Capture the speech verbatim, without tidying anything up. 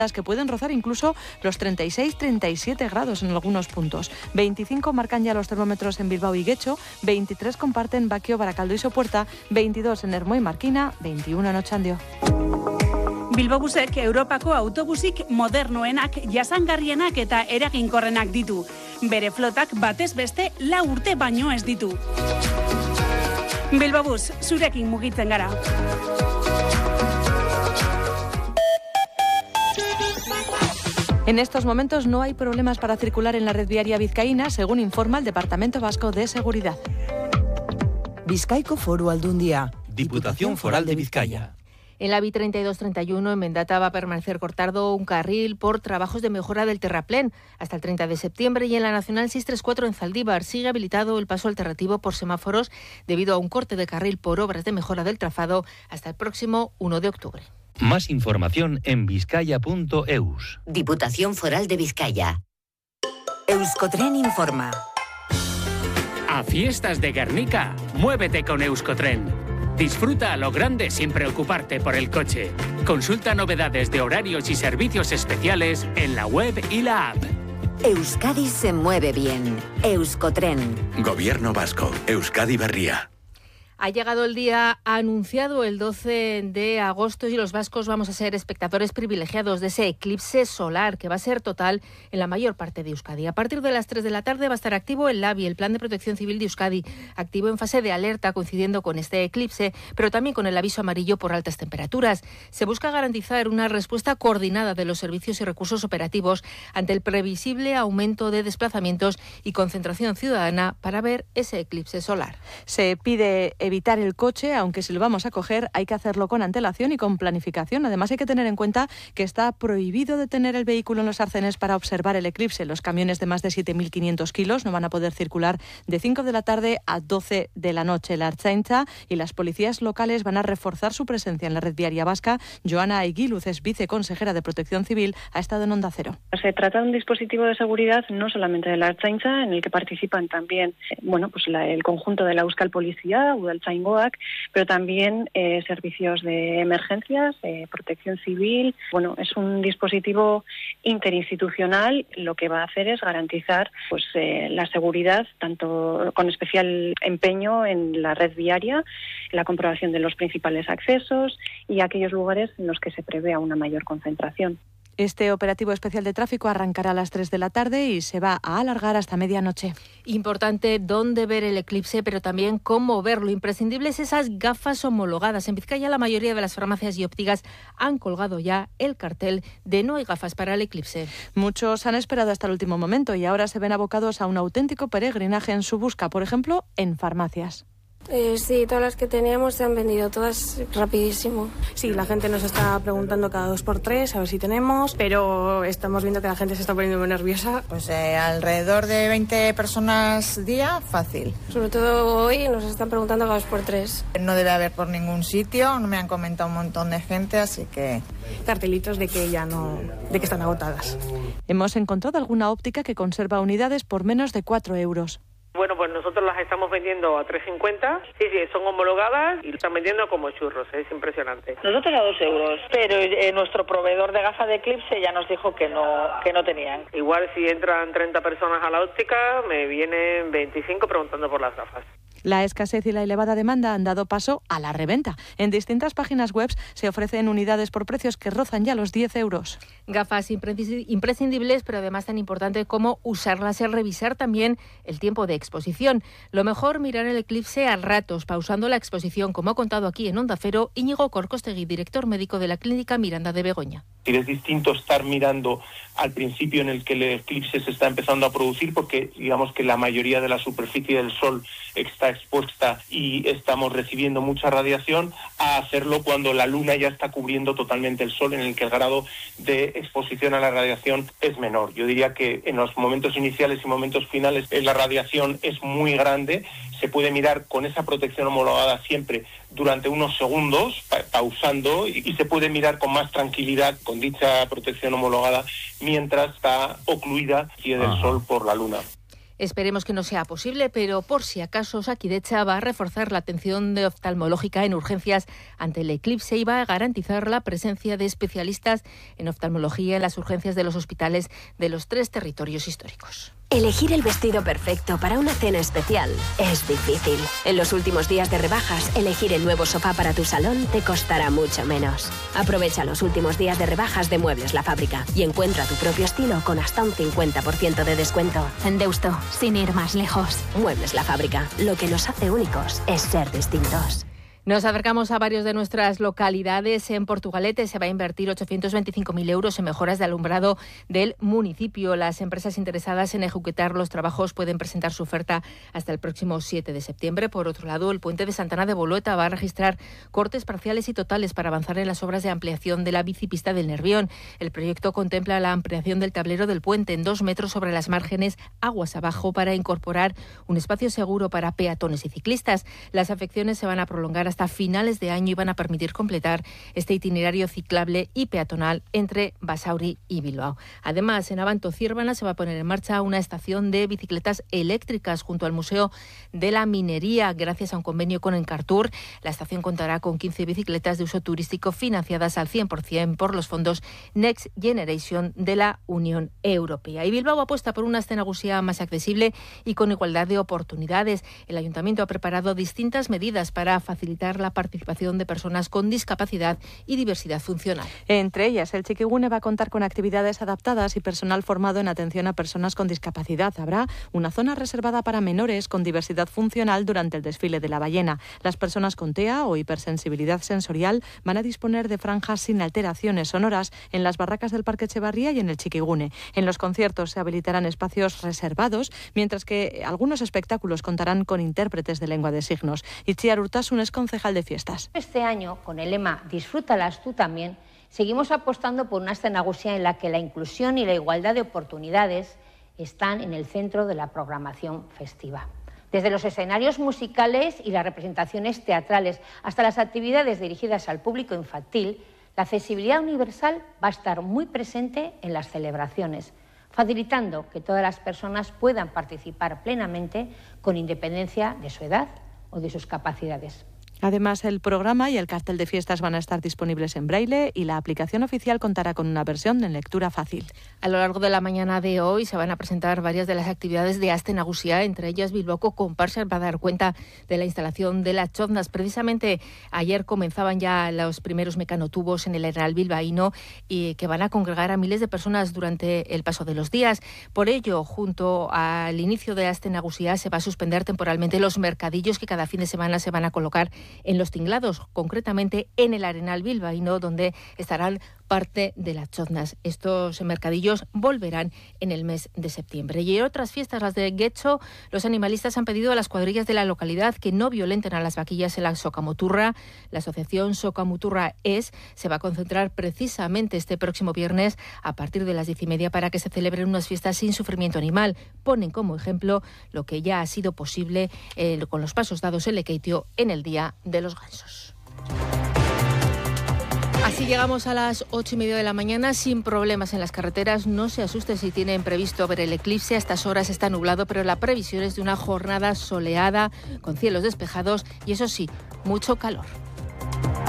que pueden rozar incluso los treinta y seis treinta y siete grados en algunos puntos. veinticinco marcan ya los termómetros en Bilbao y Guecho, veintitrés comparten Baquio, Baracaldo y Sopuerta, veintidós en Ermua y Markina, veintiuno en Otxandio. Bilbobusek Europako autobusik modernoenak, jasangarrienak eta eraginkorrenak ditu. Bere flotak batez beste lau urte baino ez ditu. Bilbobus, zurekin mugitzen gara. En estos momentos no hay problemas para circular en la red viaria vizcaína, según informa el Departamento Vasco de Seguridad. Bizkaiko Foru Aldundia. Diputación Foral de Vizcaya. En la B treinta y dos treinta y uno en Mendata va a permanecer cortado un carril por trabajos de mejora del terraplén hasta el treinta de septiembre, y en la Nacional seiscientos treinta y cuatro en Zaldívar sigue habilitado el paso alternativo por semáforos debido a un corte de carril por obras de mejora del trazado hasta el próximo uno de octubre. Más información en vizcaya punto eus. Diputación Foral de Vizcaya. Euskotren informa. A fiestas de Guernica, muévete con Euskotren. Disfruta a lo grande sin preocuparte por el coche. Consulta novedades de horarios y servicios especiales en la web y la app. Euskadi se mueve bien. Euskotren. Gobierno Vasco. Euskadi Berria. Ha llegado el día anunciado, el doce de agosto, y los vascos vamos a ser espectadores privilegiados de ese eclipse solar que va a ser total en la mayor parte de Euskadi. A partir de las tres de la tarde va a estar activo el LABI, el Plan de Protección Civil de Euskadi, activo en fase de alerta coincidiendo con este eclipse, pero también con el aviso amarillo por altas temperaturas. Se busca garantizar una respuesta coordinada de los servicios y recursos operativos ante el previsible aumento de desplazamientos y concentración ciudadana para ver ese eclipse solar. Se pide evitar el coche, aunque si lo vamos a coger hay que hacerlo con antelación y con planificación. Además hay que tener en cuenta que está prohibido detener el vehículo en los arcenes para observar el eclipse. Los camiones de más de siete mil quinientos kilos no van a poder circular de cinco de la tarde a doce de la noche. La Ertzaintza y las policías locales van a reforzar su presencia en la red viaria vasca. Joana Aiguiluz es viceconsejera de Protección Civil, ha estado en Onda Cero. Se trata de un dispositivo de seguridad no solamente de la Ertzaintza, en el que participan también bueno, pues la, el conjunto de la Euskal Policía, Udaltzaingoak, pero también eh, servicios de emergencias, eh, protección civil. Bueno, es un dispositivo interinstitucional. Lo que va a hacer es garantizar pues eh, la seguridad, tanto con especial empeño en la red viaria, la comprobación de los principales accesos y aquellos lugares en los que se prevea una mayor concentración. Este operativo especial de tráfico arrancará a las tres de la tarde y se va a alargar hasta medianoche. Importante dónde ver el eclipse, pero también cómo verlo. Imprescindibles esas gafas homologadas. En Vizcaya la mayoría de las farmacias y ópticas han colgado ya el cartel de no hay gafas para el eclipse. Muchos han esperado hasta el último momento y ahora se ven abocados a un auténtico peregrinaje en su busca, por ejemplo, en farmacias. Eh, sí, todas las que teníamos se han vendido, todas rapidísimo. Sí, la gente nos está preguntando cada dos por tres a ver si tenemos, pero estamos viendo que la gente se está poniendo muy nerviosa. Pues eh, alrededor de veinte personas día, fácil. Sobre todo hoy nos están preguntando cada dos por tres. No debe haber por ningún sitio, no me han comentado un montón de gente, así que... Cartelitos de que ya no, de que están agotadas. Hemos encontrado alguna óptica que conserva unidades por menos de cuatro euros. Bueno, pues nosotros las estamos vendiendo a tres cincuenta. Sí, sí, son homologadas y lo están vendiendo como churros, es impresionante. Nosotros a dos euros, pero eh, nuestro proveedor de gafas de eclipse ya nos dijo que no que no tenían. Igual si entran treinta personas a la óptica, me vienen veinticinco preguntando por las gafas. La escasez y la elevada demanda han dado paso a la reventa. En distintas páginas web se ofrecen unidades por precios que rozan ya los diez euros. Gafas imprescindibles, pero además tan importante como usarlas y revisar también el tiempo de exposición. Lo mejor, mirar el eclipse a ratos, pausando la exposición, como ha contado aquí en Onda Cero Íñigo Corcostegui, director médico de la Clínica Miranda de Begoña. Es distinto estar mirando al principio en el que el eclipse se está empezando a producir, porque digamos que la mayoría de la superficie del Sol está expuesta y estamos recibiendo mucha radiación, a hacerlo cuando la Luna ya está cubriendo totalmente el Sol, en el que el grado de exposición a la radiación es menor. Yo diría que en los momentos iniciales y momentos finales la radiación es muy grande. Se puede mirar con esa protección homologada siempre durante unos segundos, pa- pausando, y, y se puede mirar con más tranquilidad con dicha protección homologada mientras está ocluida y del Sol por la Luna. Esperemos que no sea posible, pero por si acaso Osakidetza va a reforzar la atención de oftalmológica en urgencias ante el eclipse y va a garantizar la presencia de especialistas en oftalmología en las urgencias de los hospitales de los tres territorios históricos. Elegir el vestido perfecto para una cena especial es difícil. En los últimos días de rebajas, elegir el nuevo sofá para tu salón te costará mucho menos. Aprovecha los últimos días de rebajas de Muebles La Fábrica y encuentra tu propio estilo con hasta un cincuenta por ciento de descuento. En Deusto, sin ir más lejos. Muebles La Fábrica. Lo que nos hace únicos es ser distintos. Nos acercamos a varios de nuestras localidades. En Portugalete se va a invertir ochocientos veinticinco mil euros en mejoras de alumbrado del municipio. Las empresas interesadas en ejecutar los trabajos pueden presentar su oferta hasta el próximo siete de septiembre. Por otro lado, el puente de Santana de Bolueta va a registrar cortes parciales y totales para avanzar en las obras de ampliación de la bicipista del Nervión. El proyecto contempla la ampliación del tablero del puente en dos metros sobre las márgenes, aguas abajo, para incorporar un espacio seguro para peatones y ciclistas. Las afecciones se van a prolongar hasta finales de año y van a permitir completar este itinerario ciclable y peatonal entre Basauri y Bilbao. Además, en Abanto Ciervana se va a poner en marcha una estación de bicicletas eléctricas junto al Museo de la Minería, gracias a un convenio con Encartur. La estación contará con quince bicicletas de uso turístico financiadas al cien por ciento por los fondos Next Generation de la Unión Europea. Y Bilbao apuesta por una escenagusía más accesible y con igualdad de oportunidades. El Ayuntamiento ha preparado distintas medidas para facilitar la participación de personas con discapacidad y diversidad funcional. Entre ellas, el Txikigune va a contar con actividades adaptadas y personal formado en atención a personas con discapacidad. Habrá una zona reservada para menores con diversidad funcional durante el desfile de la ballena. Las personas con T E A o hipersensibilidad sensorial van a disponer de franjas sin alteraciones sonoras en las barracas del Parque Etxebarria y en el Txikigune. En los conciertos se habilitarán espacios reservados, mientras que algunos espectáculos contarán con intérpretes de lengua de signos. Itziar Urtasun es concejal de fiestas. Este año, con el lema Disfrútalas tú también, seguimos apostando por una escenagusía en la que la inclusión y la igualdad de oportunidades están en el centro de la programación festiva. Desde los escenarios musicales y las representaciones teatrales hasta las actividades dirigidas al público infantil, la accesibilidad universal va a estar muy presente en las celebraciones, facilitando que todas las personas puedan participar plenamente con independencia de su edad o de sus capacidades. Además, el programa y el cartel de fiestas van a estar disponibles en braille y la aplicación oficial contará con una versión en lectura fácil. A lo largo de la mañana de hoy se van a presentar varias de las actividades de Aste Nagusia, entre ellas Bilboko Comparsa va a dar cuenta de la instalación de las choznas. Precisamente ayer comenzaban ya los primeros mecanotubos en el Arenal bilbaíno y que van a congregar a miles de personas durante el paso de los días. Por ello, junto al inicio de Aste Nagusia se va a suspender temporalmente los mercadillos que cada fin de semana se van a colocar en los tinglados, concretamente en el Arenal bilbaíno, donde estarán parte de las choznas. Estos mercadillos volverán en el mes de septiembre. Y en otras fiestas, las de Getxo, los animalistas han pedido a las cuadrillas de la localidad que no violenten a las vaquillas en la Socamuturra. La asociación Socamuturra Es se va a concentrar precisamente este próximo viernes a partir de las diez y media para que se celebren unas fiestas sin sufrimiento animal. Ponen como ejemplo lo que ya ha sido posible eh, con los pasos dados en Lekeitio en el Día de los Gansos. Así llegamos a las ocho y media de la mañana sin problemas en las carreteras. No se asuste si tienen previsto ver el eclipse. A estas horas está nublado, pero la previsión es de una jornada soleada con cielos despejados y, eso sí, mucho calor.